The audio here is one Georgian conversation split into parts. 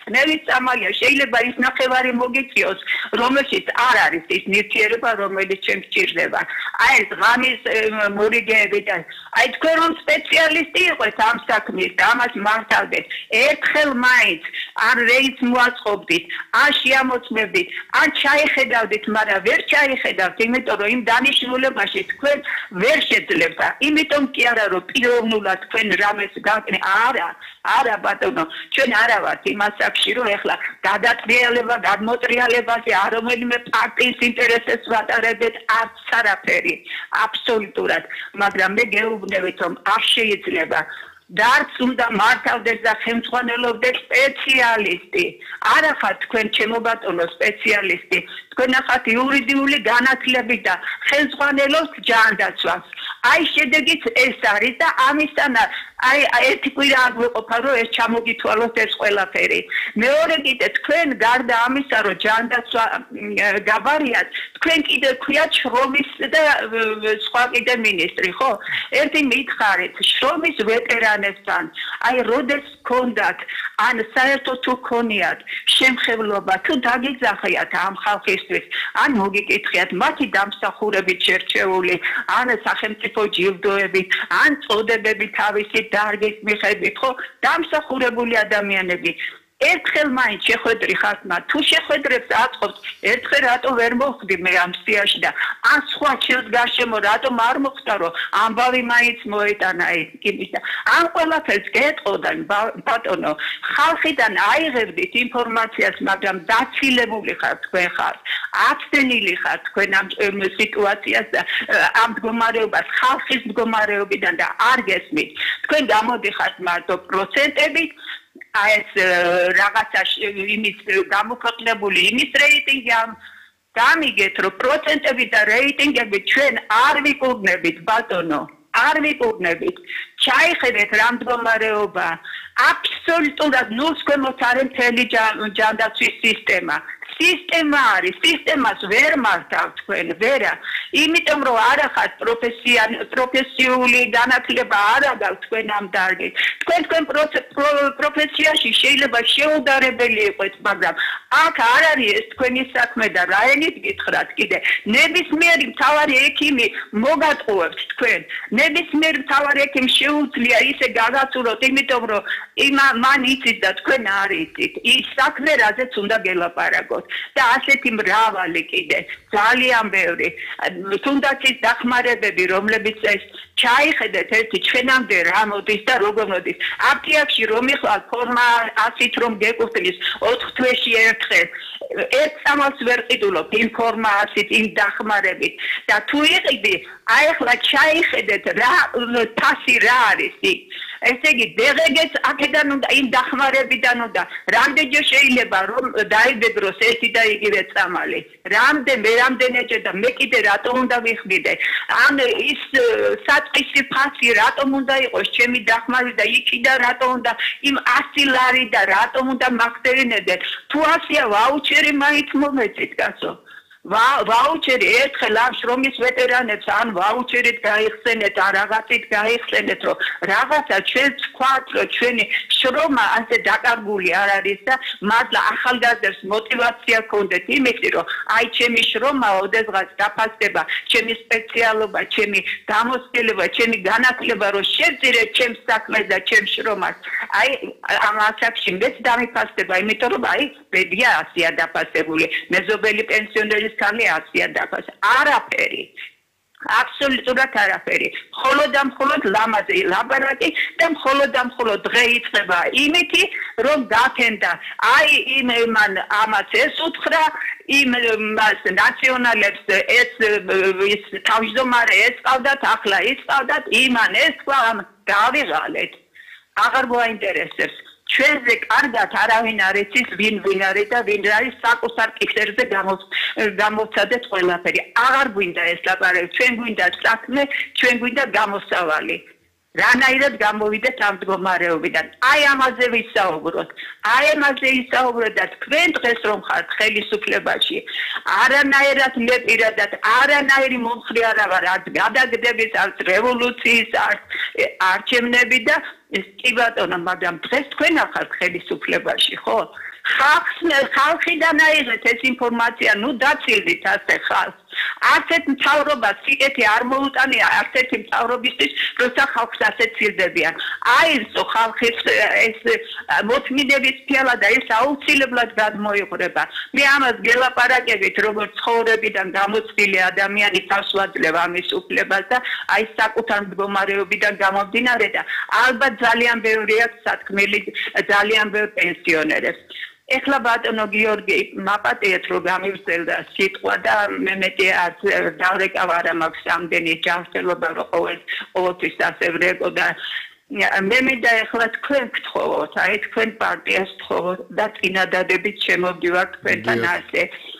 ხსნელის წამალია შეიძლება ის ნახევარი მოგიწიოს რომელშიც არ არის ის ნივთიერება რომელიც ჩემს ჭირდება აი ეს ღამის მორიგეები და აი თქვენ რომ სპეციალისტი იყოთ ამ საქმის და ამას მართავდეთ ერთხელ მაინც არ რეიც მოაწყობდით ან შეამოწმებდით ან ჩაიხედავდით მაგრამ ვერ ჩაიხედავთ იმიტომ რომ იმ დანიშნულებაში თქვენ ვერ შეძლებთ იმიტომ კი არა რომ პიროვნულად თქვენ რამეს გაკნე არა ბატონო ჩვენ არა ვართ იმ ასაკში რომ ეხლა გადატრიალება გადმოტრიალებაზე არ რომელიმე პარტიის ინტერესებს ვატარებთ არც არაფერი აბსოლუტურად მაგრამ მე გეუბნებით რომ არ შეიძლება დარც უნდა მართავდეს და ხელმძღვანელობდეს სპეციალისტი არა ხართ თქვენ ჩემო ბატონო სპეციალისტი თქვენ ახათ იურიდიული განათლებით და ხელმძღვანელობთ ჯანდაცვას აი შედეგიც ეს არის და ამისთან აი ერთი კვირა აღვიყოფა რომ ეს ჩამოგითვალოთ ეს ყველაფერი მეორე კიდე თქვენ გარდა ამისა რომ ჯანდაცვა გაბარიათ თქვენ კიდე ქვიათ შრომის და სხვა კიდე მინისტრი ხო ერთი მითხარით შრომის ვეტერანებთან აი როდეს გქონდათ ან საერთოდ თუ გქონიათ შემხებლობა თუ დაგიძახიათ ამ ხალხისთვის ან მოგიკითხიათ მათი დამსახურებით შერჩეული ან სახელმწიფო ჯილდოებით ან წოდებები თავისი დარგის მიხედვით ხო დამსახურებული ადამიანები ერთხელ მაინც შეხვედრი ხართ მათ თუ შეხვედრებს აწყობთ ერთხელ რატო ვერ მოხვდი მე ამ სიაში და ან სხვა ჩემს გარშემო რატომ არ მოხდა რომ ამბავი მაინც მოეტანა იმის და ან ყველაფერს გეტყოდან ბატონო ხალხიდან აიღებდით ინფორმაციას მაგრამ დაცილებული ხართ თქვენ ხართ აცდენილი ხართ თქვენ ამ სიტუაციას და ამ მდგომარეობას ხალხის მდგომარეობიდან და არ გესმით თქვენ გამოდიხართ მარტო პროცენტებით აი ეს რაღაცა იმის გამოქვეყნებული იმის რეიტინგი გამიგეთ რომ პროცენტები და რეიტინგები ჩვენ არ ვიკურნებით ბატონო არ ვიკურნებით ჩაიხედეთ რა მდგომარეობა აბსოლუტურად ნულს ქვემოთ არის მთელი ჯანდაცვის სისტემა არის სისტემას ვერ მართავთ თქვენ ვერა იმიტომ რომ არ ახართ პროფესიული განათლება არ აქვს თქვენ ამ დარგით თქვენ პროფესიაში შეიძლება შეუდარებელი იყოთ მაგრამ აქ არ არის ეს თქვენი საქმე და რაენით გითხრათ კიდე ნებისმიერი მთავარი ექიმი მოგატყუებთ თქვენ ნებისმიერი მთავარი ექიმი შეუძლია ისე გაგაცუროთ იმიტომ რომ მან იცით და თქვენ არ იცით ის საქმე რაზეც უნდა გელაპარაკოთ და ასეთი მრავალი კიდე ძალიან ბევრი თუნდაც ის დახმარებები რომლებიც ეს ჩაიხედეთ ერთი ჩვენამდე რა მოდის და როგორ მოდის აფთიაქში რომ იხვალ ფორმა ასით რომ გეკუთვნის 4 თვეში ერთხელ ერთ წამალს ვერ ყიდულობ ინფორმაციით იმ დახმარებით და თუ იყიდი აი ახლა ჩაიხედეთ რა თასი რა არის იქ ესე იგი დღეგეც აქედან უნდა იმ დახმარებიდან უნდა რამდენჯერ შეიძლება რომ დაიბედროს ერთი და იგივე წამალი რამდენჯერ და მე კიდე რატომ უნდა ვიხდიდე ან ის საწყისი ფასი რატომ უნდა იყოს ჩემი დახმარება და იქიდან რატომ უნდა იმ 100 ლარი და რატომ უნდა მაგდერინებდე თუ ასია ვაუჩერი მაინც მომეწით კაცო ვაუჩერი ერთხელ ამ შრომის ვეტერანებს ან ვაუჩერით გაიხსენეთ ან რაღაცით გაიხსენეთ რომ რაღაცა ჩვენ ვთქვათ რომ ჩვენი შრომა ასე დაკარგული არ არის და მართლა ახალგაზრდებს мотиваცია გქონდეთ იმით რომ აი ჩემი შრომა ოდესღაც დაფასდება ჩემი სპეციალობა ჩემი გამოცდილება ჩემი განათლება რომ შევძირეთ ჩემს საქმეს და ჩემს შრომას აი ამ ასაკში მეც დამიფასდება იმიტომ რომ აი ბედია ასია დაფასებული მეზობელი პენსიონერის კანი ასია დაფას არაფერი აბსოლუტურად არაფერი მხოლოდ და მხოლოდ ლამაზი ლაბარაკი და მხოლოდ და მხოლოდ დღე იწყება იმითი რომ გაფენდა აი იმ ამაც ეს უთხრა იმ ნაციონალებს ეს თავმჯდომარე ეს ყავდათ ახლა ის ყავდათ იმან ეს თქვა გავიღალეთ აღარ მოაინტერესებს ჩვენზე კარგად არავინ არ იცის ვინ არის და ვინ არის საკუთარ კისერზე გამოვცადეთ ყველაფერი აღარ გვინდა ეს ლაპარაკი ჩვენ გვინდა საქმე ჩვენ გვინდა გამოსავალი რანაირად გამოვიდეთ ამ მდგომარეობიდან აი ამაზე ვისაუბროთ და თქვენ დღეს რომ ხართ ხელისუფლებაში არანაირად მე პირადად არანაირი მომხრე არა ვარ არც გადაგდების არც რევოლუციის არც არჩევნები და კი ბატონო მაგრამ დღეს თქვენ ახართ ხელისუფლებაში ხო ხალხიდან აიღეთ ეს ინფორმაცია, ნუ დაცილდით ასე ხალხს. არც ერთ მთავრობას სიკეთე არ მოუტანია, არც ერთი მთავრობისთვის, როცა ხალხს ასე ცილდებიან. აირწო ხალხის ეს მოწმინდების ფილა და ეს აუცილებლად გადმოიღვრება. მე ამას გელაპარაკებით, როგორც ცხოვრებიდან გამოცდილი ადამიანი თავს ვაძლევ ამის უფლებას და აი საკუთარ მდგომარეობიდან გამომდინარე და ალბათ ძალიან ბევრი აქვს სათქმელი, ძალიან ბევრ პენსიონერებს. ეხლა ბატონო გიორგი მაპატიეთ რომ გამივწერდა სიტყვა და მე მეტი არც დავრეკავ არ მაქვს ამდენი ჯანმრთელობა რომ ყოველთვის ასე ვრეკო და მე მინდა ეხლა თქვენ გთხოვოთ, აი თქვენ პარტიას გთხოვოთ და წინადადებით შემოვდივარ თქვენთან ასე.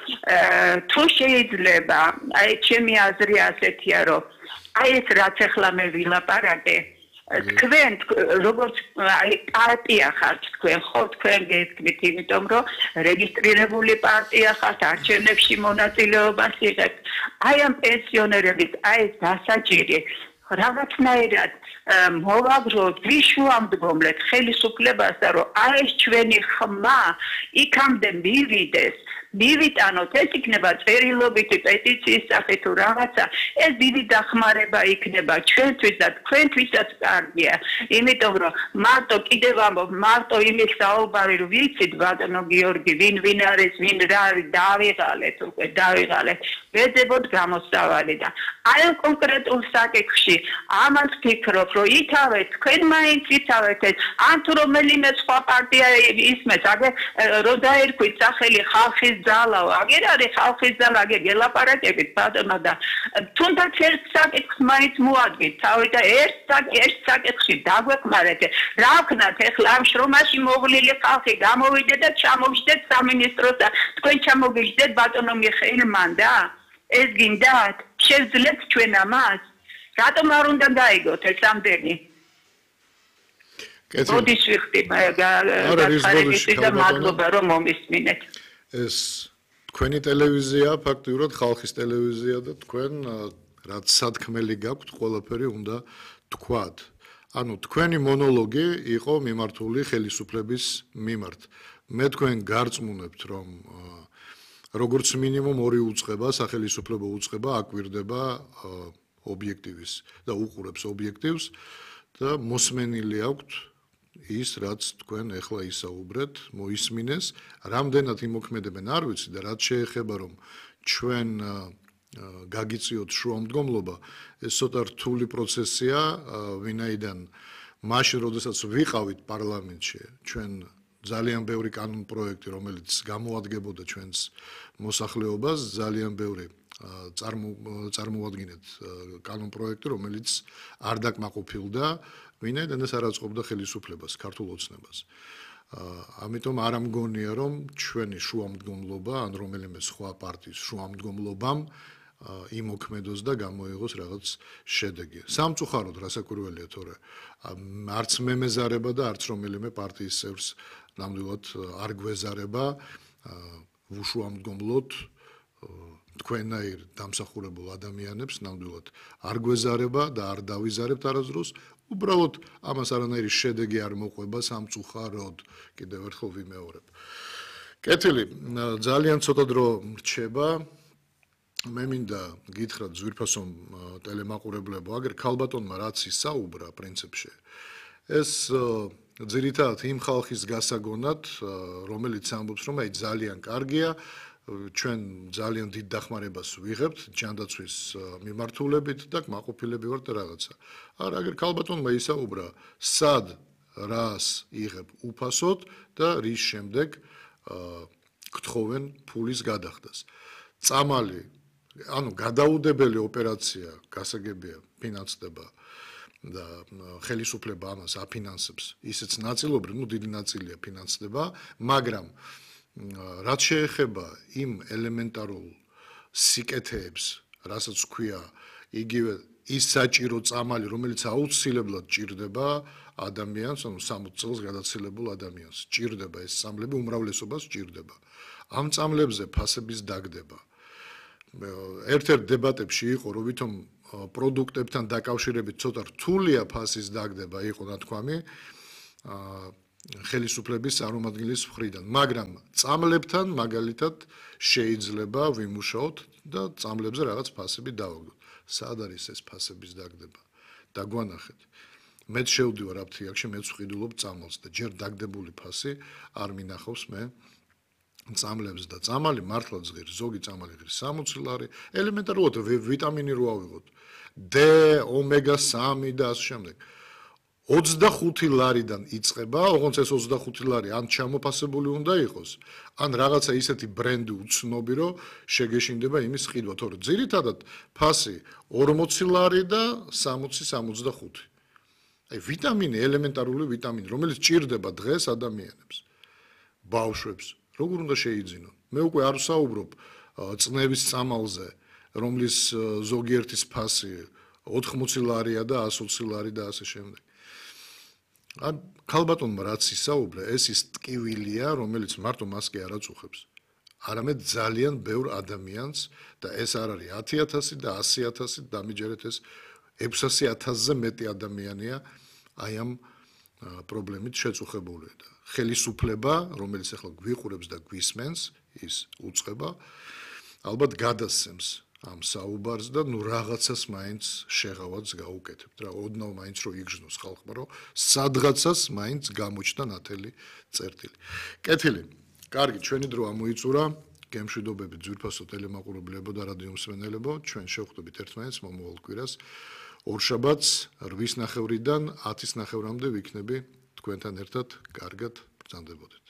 თუ შეიძლება, აი ჩემი აზრი ასეთია რომ აი ეს რაც ეხლა მე ვილაპარაკე თქვენ როგორც აი პარტია ხართ თქვენ ხო თქვენ გეთქვით იმიტომ რომ რეგისტრირებული პარტია ხართ არჩევნებში მონაწილეობას იღებთ აი ამ პენსიონერების აი ეს დასაჭირი რაღაცნაირად მოვაგროთ ვიშუამდგომლეთ ხელისუფლებას და რომ აი ეს ჩვენი ხმა იქამდე მივიტანოთ ეს იქნება წერილობითი პეტიციის სახით თუ რაღაცა ეს დიდი დახმარება იქნება ჩვენთვის და თქვენთვისაც კარგია იმიტომ რომ მარტო კიდევ ამბობ მარტო იმის საუბარი რომ ვიცით ბატონო გიორგი ვინ არის ვინ რა არის დავიღალეთ ვეძებოთ გამოსავალი და აი ამ კონკრეტულ საკითხში ამას ფიქრობ რომ ითავეთ თქვენ მაინც ითავეთ ეს ან თუ რომელიმე სხვა პარტია ისმეს აგერ რომ დაერქვით სახელი ხალხის ძალაო აგერ არის ხალხის ძალა აგერ გელაპარაკებით ბატონო და თუნდაც ერთ საკითხს მაინც მოადგით თავი და ერთ საკითხში დაგვეყმარეთ რა ვქნათ ეხლა ამ შრომაში მოვლილი ხალხი გამოვიდეთ და ჩამოვიჯდეთ სამინისტროს და თქვენ ჩამოგიჯდეთ ბატონო მიხეილმან და ეს გინდათ შევძლებთ ჩვენ ამას რატომ არ უნდა გაიგოთ ეს ამდენი მოდის ვიხდი და მადლობა რომ მომისმინეთ ეს თქვენი ტელევიზია ფაქტიურად ხალხის ტელევიზია და თქვენ რაც სათქმელი გაქვთ ყველაფერი უნდა თქვათ ანუ თქვენი მონოლოგი იყო მიმართული ხელისუფლების მიმართ მე თქვენ გარწმუნებთ რომ როგორც მინიმუმ ორი უწყება სახელისუფლებო უწყება აკვირდება ობიექტივის და უყურებს ობიექტივს და მოსმენილი აქვთ ის რაც თქვენ ახლა ისაუბრეთ მოისმინეს რამდენად იმოქმედებენ არ ვიცი და რაც შეეხება რომ ჩვენ გაგიწიოთ შუამდგომლობა ეს ცოტა რთული პროცესია ვინაიდან მაშინ როდესაც ვიყავით პარლამენტში ჩვენ ძალიან ბევრი კანონ პროექტი რომელიც გამოადგებოდა ჩვენს მოსახლეობას ძალიან ბევრი წარმოუდგინეთ კანონ პროექტი რომელიც არ დაკმაყოფილდა ვინაიდან ეს არ აწყობდა ხელისუფლებას ქართულ ოცნებას ამიტომ არ ამგონია რომ ჩვენი შუამდგომლობა ან რომელიმე სხვა პარტიის შუამდგომლობამ იმოქმედოს და გამოიღოს რაღაც შედეგი სამწუხაროდ რასაკვირველია თორე არც მემეზარება და არც რომელიმე პარტიის წევრს ნამდვილად არ გვეზარება უშუამდგომლოდ თქვენაირ დამსახურებულ ადამიანებს ნამდვილად არ გვეზარება და არ დავიზარებთ არასდროს უბრალოდ ამას არანაირი შედეგი არ მოყვება სამწუხაროდ კიდევ ერთხელ ვიმეორებ კეთილი ძალიან ცოტა დრო რჩება მე მინდა გითხრათ ზვირფასო ტელემაყურებლებო აგერ ქალბატონმა რაც ისაუბრა პრინციპში ეს ძირითადად იმ ხალხის გასაგონად რომელიც ამბობს რომ აი ძალიან კარგია ჩვენ ძალიან დიდ დახმარებას ვიღებთ ჯანდაცვის მიმართულებით და კმაყოფილები ვართ რაღაცა არა აგერ ქალბატონმა ისაუბრა სად რას იღებ უფასოდ და რის შემდეგ გთხოვენ ფულის გადახდას წამალი ანუ გადაუდებელი ოპერაცია გასაგებია ფინანსდება და ხელისუფლება ამას აფინანსებს ისეც ნაწილობრივ ნუ დიდი ნაწილია ფინანსდება მაგრამ რაც შეეხება იმ ელემენტარულ სიკეთეებს რასაც ქვია იგივე ის საჭირო წამალი რომელიც აუცილებლად ჭირდება ადამიანს ანუ 60 წელს გადაცილებულ ადამიანს ჭირდება ეს წამლები უმრავლესობას ჭირდება ამ წამლებზე ფასების დაგდება ერთ-ერთ დებატებში იყო რომ ვითომ პროდუქტებთან დაკავშირებით ცოტა რთულია ფასის დაგდება იყო ნათქვამი ხელისუფლების წარმომადგენლის მხრიდან, მაგრამ წამლებთან მაგალითად შეიძლება ვიმუშაოთ და წამლებზე რაღაც ფასები დავაგდოთ. სად არის ეს ფასების დაგდება? დაგვანახეთ. მეც შევდივარ აფთიაქში, მეც ვყიდულობ წამალს და ჯერ დაგდებული ფასი არ მინახავს მე წამლებს და წამალი მართლა ზღირს, ზოგი წამალი ღირს 60 ლარი, ელემენტარულად ვიტამინი რო ავიღოთ. D, ომეგა-3 და ასე შემდეგ. 25 ლარიდან იწყება, ოღონდ ეს 25 ლარი ან ჩამოფასებული უნდა იყოს, ან რაღაცა ისეთი ბრენდი უცნობი, რომ შეგეშინდება იმის ყიდვა, თორე ძირითადად ფასი 40 ლარი და 60-65. აი ვიტამინი, ელემენტარული ვიტამინი, რომელიც ჭირდება დღეს ადამიანებს, ბავშვებს, როგორ უნდა შეიძინონ? მე უკვე არ ვსაუბრობ წნევის წამალზე, რომლის ზოგიერთის ფასი 80 ლარია და 120 ლარი და ასე შემდეგ. ქალბატონმა რაც ისაუბრა, ეს ის ტკივილია, რომელიც მარტო მას კი არ აწუხებს. არამედ ძალიან ბევრ ადამიანს და ეს არ არის 10,000 და 100,000, დამიჯერეთ ეს 600,000-ზე მეტი ადამიანია აი ამ პრობლემით შეწუხებული და ხელისუფლება, რომელიც ახლა გვიყურებს და გვისმენს, ის უწყება, ალბათ გადასცემს ამ საუბარს და ნუ რაღაცას მაინც შეღავადს გაუკეთებთ რა, ოდნავ მაინც რო იგრძნოს ხალხმა, რომ სადღაცას მაინც გამოჩნდა ნათელი წერტილი. კეთილი, კარგი, ჩვენი დრო ამოიწურა, გემშვიდობებით ძვირფასო ტელემაყურებლებო და რადიო მსმენელებო, ჩვენ შევხვდებით ერთმანეთს მომავალ კვირას ორშაბათს 8:30-დან 10:30-მდე ვიქნები თქვენთან ერთად, კარგად ბრძანდებოდეთ.